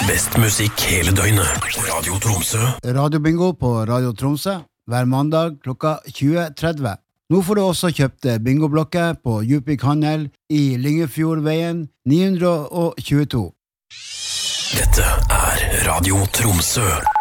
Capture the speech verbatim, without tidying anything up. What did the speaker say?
Best musikk hele døgnet. Radio Tromsø. Radio Bingo på Radio Tromsø hver mandag klokka tjue tretti. Nå får du også kjøpt bingoblokker på Djupvik Handel i Lyngefjordveien ni hundre tjueto. Dette er Radio Tromsø.